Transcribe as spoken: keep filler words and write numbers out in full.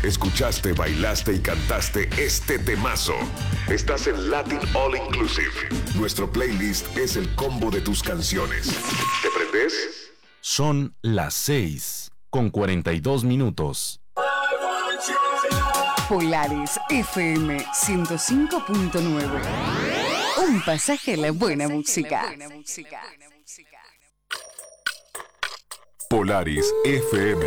escuchaste, bailaste y cantaste este temazo. Estás en Latin All Inclusive. Nuestro playlist es el combo de tus canciones. ¿Te prendes? Son las seis con cuarenta y dos minutos. Polaris F M ciento cinco punto nueve. Un pasaje a la buena música. Polaris F M.